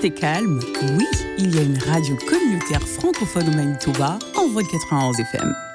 restez calme. Oui, il y a une radio communautaire francophone au Manitoba, Envol 91 FM.